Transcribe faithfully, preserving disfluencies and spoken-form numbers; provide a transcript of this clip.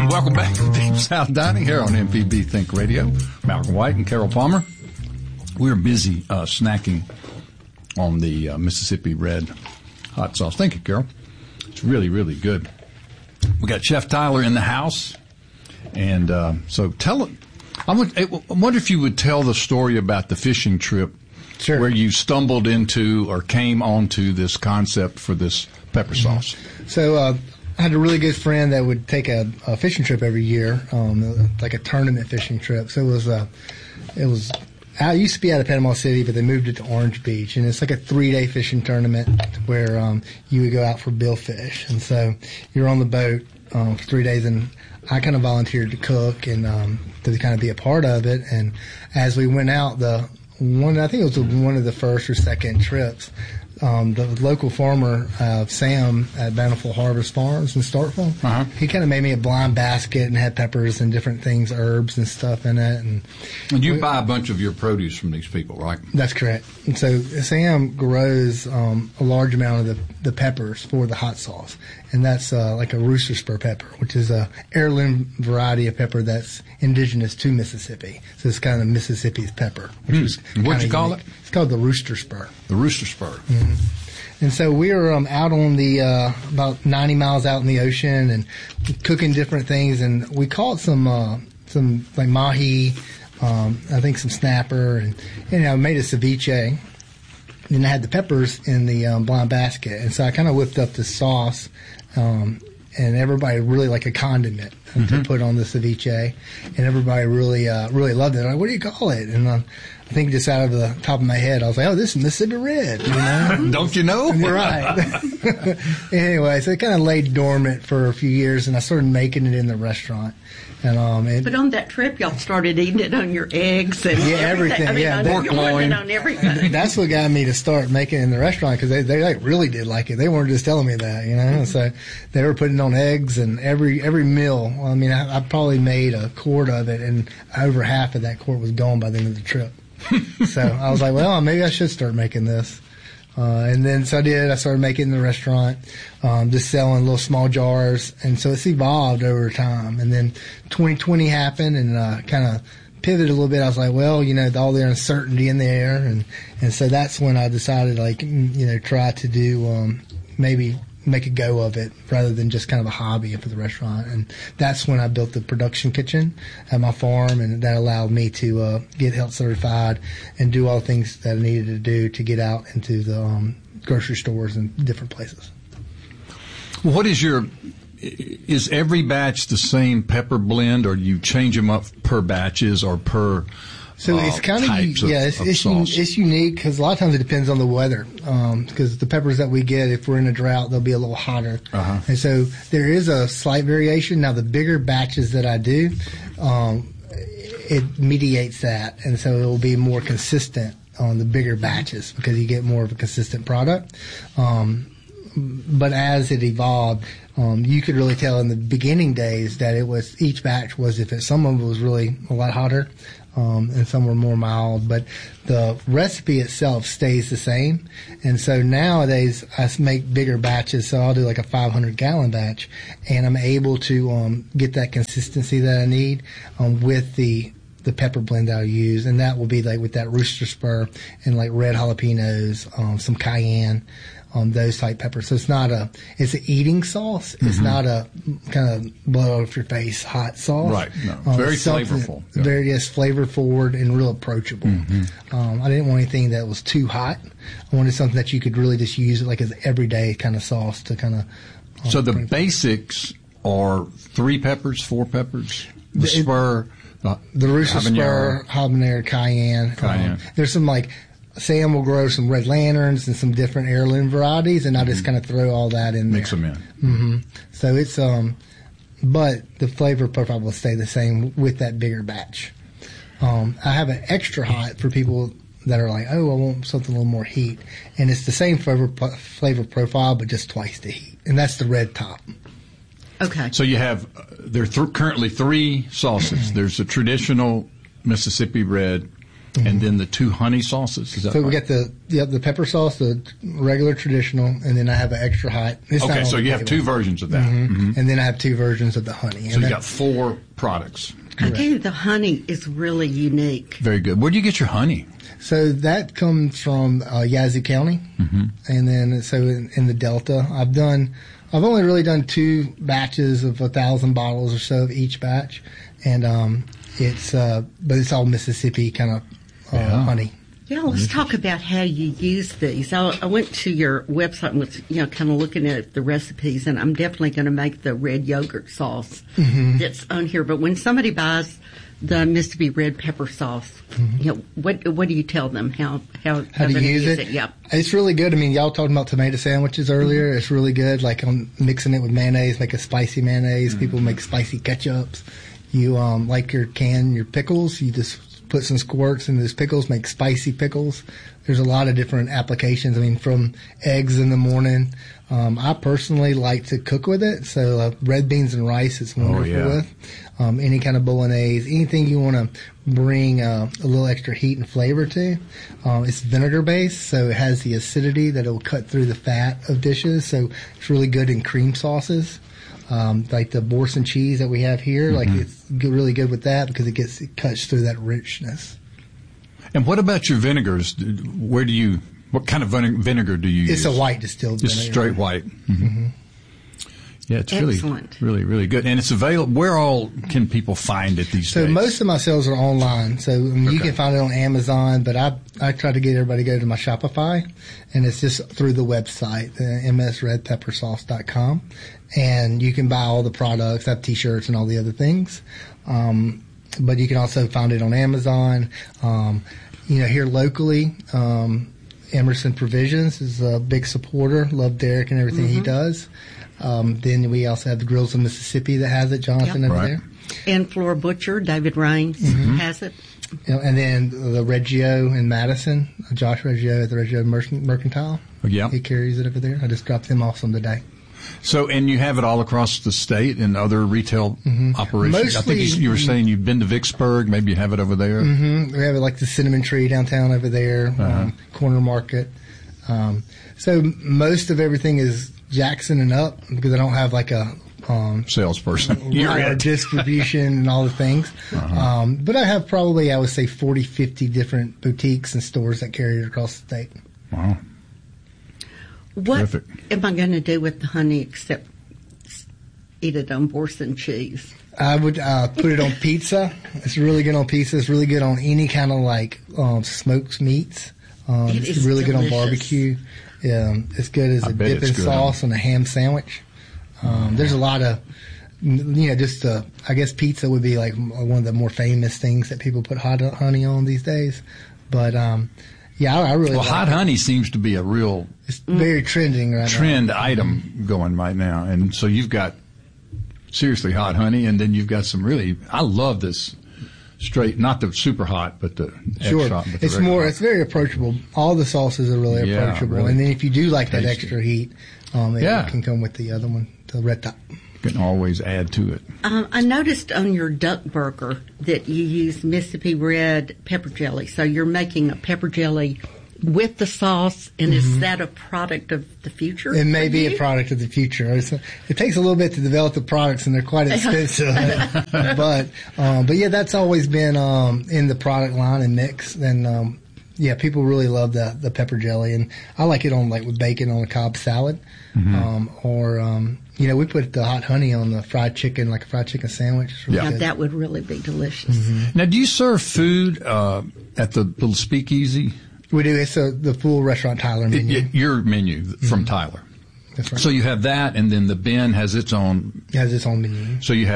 Welcome back to Deep South Dining here on M P B Think Radio. Malcolm White and Carol Palmer. We're busy uh, snacking on the uh, Mississippi Red hot sauce. Thank you, Carol. It's really, really good. We got Chef Tyler in the house. And uh, so tell it. I wonder if you would tell the story about the fishing trip. Sure. Where you stumbled into or came onto this concept for this pepper sauce. So uh, I had a really good friend that would take a, a fishing trip every year, um, like a tournament fishing trip. So it was uh, it was I used to be out of Panama City, but they moved it to Orange Beach, and it's like a three-day fishing tournament where um, you would go out for billfish, and so you're on the boat um, for three days, and I kind of volunteered to cook and um, to kind of be a part of it. And as we went out, the one I think it was one of the first or second trips. Um, the local farmer, uh, Sam at Bountiful Harvest Farms in Starkville, uh-huh. he kind of made me a blind basket and had peppers and different things, herbs and stuff in it. And, and you we, buy a bunch of your produce from these people, right? That's correct. And so Sam grows um, a large amount of the, the peppers for the hot sauce. And that's uh, like a rooster spur pepper, which is a heirloom variety of pepper that's indigenous to Mississippi. So it's kind of Mississippi's pepper. Which mm. is What'd you call unique. it? It's called the rooster spur. The rooster spur. Mm-hmm. And so we were um, out on the uh, about ninety miles out in the ocean and cooking different things, and we caught some uh, some like mahi, um, I think some snapper, and you know made a ceviche. And I had the peppers in the um, blind basket, and so I kind of whipped up the sauce, um, and everybody really like a condiment mm-hmm. to put on the ceviche, and everybody really uh, really loved it. Like, what do you call it? And uh, I think just out of the top of my head, I was like, oh, this is Mississippi Red. You know? Don't you know? You're right. Anyway, so it kind of laid dormant for a few years, and I started making it in the restaurant. And, um, it, but on that trip, y'all started eating it on your eggs and yeah, everything. everything. I mean, yeah, on, pork loin. on everything. That's what got me to start making it in the restaurant because they, they like really did like it. They weren't just telling me that, you know. Mm-hmm. So they were putting on eggs and every every meal. I mean, I, I probably made a quart of it, and over half of that quart was gone by the end of the trip. So I was like, well, maybe I should start making this. Uh, and then, so I did. I started making it in the restaurant, um, just selling little small jars. And so it's evolved over time. And then twenty twenty happened and, uh, kind of pivoted a little bit. I was like, well, you know, all the uncertainty in the air. And, and so that's when I decided, like, you know, try to do, um, maybe make a go of it rather than just kind of a hobby for the restaurant. And that's when I built the production kitchen at my farm, and that allowed me to uh, get health certified and do all the things that I needed to do to get out into the um, grocery stores and different places. What is your, is every batch the same pepper blend, or do you change them up per batches or per So uh, it's kind of, types yeah, of, it's, of it's, sauce? it's unique because a lot of times it depends on the weather. Because um, the peppers that we get, if we're in a drought, they'll be a little hotter. Uh-huh. And so there is a slight variation. Now, the bigger batches that I do, um, it mediates that. And so it will be more consistent on the bigger batches because you get more of a consistent product. Um, but as it evolved, um, you could really tell in the beginning days that it was, each batch was, if it, some of it was really a lot hotter, Um, and some were more mild, but the recipe itself stays the same. And so nowadays I make bigger batches, so I'll do like a five hundred gallon batch, and I'm able to um, get that consistency that I need um, with the the pepper blend that I use, and that will be like with that rooster spur and like red jalapenos, um, some cayenne. Um, those type peppers. So it's not a, it's an eating sauce. It's mm-hmm. not a kind of blow off your face hot sauce. Right. No. Um, very it's flavorful. Yeah. Very, yes, flavor forward and real approachable. Mm-hmm. Um, I didn't want anything that was too hot. I wanted something that you could really just use it like as everyday kind of sauce to kind of. Um, so the basics are three peppers, four peppers, the, the spur, the, the rooster habanero. spur, habanero, cayenne. Cayenne. Um, there's some like. Sam will grow some red lanterns and some different heirloom varieties, and I mm-hmm. just kind of throw all that in Mix there. them in. Mm-hmm. So it's, um, but the flavor profile will stay the same with that bigger batch. Um, I have an extra hot for people that are like, oh, I want something a little more heat. And it's the same flavor, flavor profile, but just twice the heat. And that's the red top. Okay. So you have, uh, there are th- currently three sauces. There's the traditional Mississippi Red, and then the two honey sauces. Is that So right? we got the yeah, the pepper sauce, the regular traditional, and then I have an extra hot. It's not Okay, on so the you have table. two versions of that. Mhm. And then I have two versions of the honey. So and you that- got four products. I tell you, the honey is really unique. Very good. Where do you get your honey? So that comes from uh, Yazoo County, Mm-hmm. and then so in, in the Delta, I've done. I've only really done two batches of a thousand bottles or so of each batch, and um, it's uh, but it's all Mississippi kind of uh, Yeah. honey. Yeah, let's talk about how you use these. I, I went to your website and was, you know, kind of looking at the recipes, and I'm definitely going to make the red yogurt sauce Mm-hmm. that's on here. But when somebody buys the Mississippi red pepper sauce, you know, what what do you tell them? How how, Mm-hmm. How to they're gonna use it? Yep. It's really good. I mean, y'all talking about tomato sandwiches earlier. Mm-hmm. It's really good. Like on mixing it with mayonnaise, make a spicy mayonnaise. Mm-hmm. People make spicy ketchups. You um, like your can, your pickles. You just put some squirts in those pickles, make spicy pickles. There's a lot of different applications. I mean, from eggs in the morning. Um, I personally like to cook with it. So uh, red beans and rice, it's wonderful yeah. with. Um, any kind of bolognese, anything you want to bring uh, a little extra heat and flavor to. Um, it's vinegar based, so it has the acidity that it will cut through the fat of dishes. So it's really good in cream sauces. Um, like the Borson cheese that we have here, like it's good, really good with that because it gets it cuts through that richness. And what about your vinegars? Where do you? What kind of vine- vinegar do you use? It's a white distilled Just vinegar. straight white. Mm-hmm. Yeah, it's Excellent. really, really, really good. And it's available. Where all can people find it these So days? most of my sales are online. So I mean, you Okay. can find it on Amazon, but I I try to get everybody to go to my Shopify, and it's just through the website, uh, m s red pepper sauce dot com, and you can buy all the products. I have T-shirts and all the other things, um, but you can also find it on Amazon. Um, you know, here locally, um, Emerson Provisions is a big supporter. Love Derek and everything he does. Um, then we also have the Grills of Mississippi that has it. Jonathan Yep. over Right. there. And Flora Butcher, David Raines Mm-hmm. has it. You know, and then the Reggio in Madison, Josh Reggio at the Reggio Merc- Mercantile. Yeah. He carries it over there. I just dropped him off some today. So, and you have it all across the state in other retail operations. I think Mostly- you, you were saying you've been to Vicksburg. Maybe you have it over there. Mm, we have it like the Cinnamon Tree downtown over there, Uh-huh. um, Corner Market. Um, so most of everything is Jackson and up because I don't have like a um, Salesperson. You're or it. distribution and all the things. Uh-huh. Um, but I have probably, I would say, forty, fifty different boutiques and stores that carry it across the state. Wow. What Terrific. am I going to do with the honey except s- eat it on Borson cheese? I would uh, put it on pizza. It's really good on pizza. It's really good on any kind of like um, smoked meats. Um, It it's is really good on delicious. barbecue. Um, it's good as I a bet dipping it's good sauce on a ham sandwich. Um, there's a lot of, you know, just uh, I guess pizza would be like one of the more famous things that people put hot honey on these days. But um, yeah, I, I really Well, like hot it. honey seems to be a real It's very trending right trend item going right now. And so you've got seriously hot honey, and then you've got some really, I love this straight, not the super hot, but the now. Sure, extra hot. but the it's regular more. hot. It's very approachable. All the sauces are really Yeah, approachable, really and then if you do like that tasty. extra heat, um, it Yeah. can come with the other one, the red top. You can always add to it. Um, I noticed on your duck burger that you use Mississippi red pepper jelly. So you're making a pepper jelly with the sauce, and is that a product of the future? It may for be you? a product of the future. It's, it takes a little bit to develop the products, and they're quite expensive. but um, but yeah, that's always been um, in the product line and mix. And um, yeah, people really love the the pepper jelly, and I like it on like with bacon on a Cobb salad, um, or um, you know, we put the hot honey on the fried chicken, like a fried chicken sandwich. It's really Yeah. Now good. that would really be delicious. Now, do you serve food uh, at the little speakeasy? We do. It's a, the full restaurant Tyler It- menu. it- your menu from Tyler. That's right. So you have that, and then the bin has its own. It has its own menu. So you have